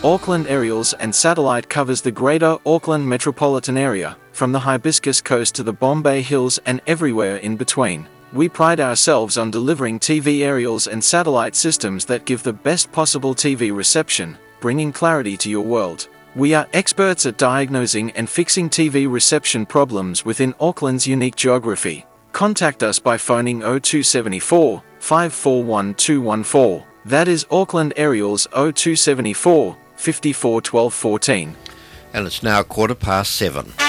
Auckland Aerials and Satellite covers the greater Auckland metropolitan area, from the Hibiscus Coast to the Bombay Hills and everywhere in between. We pride ourselves on delivering TV aerials and satellite systems that give the best possible TV reception, bringing clarity to your world. We are experts at diagnosing and fixing TV reception problems within Auckland's unique geography. Contact us by phoning 0274 541 214. That is Auckland Aerials 0274 54 12 14. And it's now 7:15.